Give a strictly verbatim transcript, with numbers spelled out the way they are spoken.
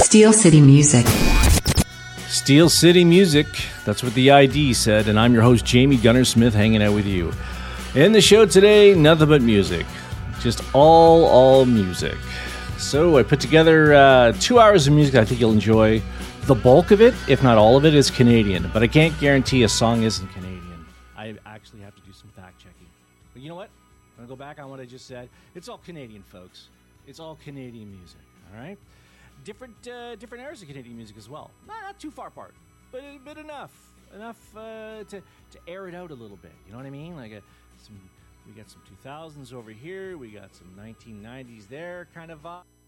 Steel City Music. Steel City Music, that's what the I D said, and I'm your host, Jamie Gunner Smith, hanging out with you. In the show today, nothing but music. Just all, all music. So I put together uh, two hours of music I think you'll enjoy. The bulk of it, if not all of it, is Canadian, but I can't guarantee a song isn't Canadian. I actually have to do some fact-checking. But you know what? I'm going to go back on what I just said. It's all Canadian, folks. It's all Canadian music, all right? Different uh, different eras of Canadian music as well. Not, not too far apart, but but enough enough uh, to to air it out a little bit. You know what I mean? Like a, some, we got some two thousands over here. We got some nineteen nineties there, kind of vibe.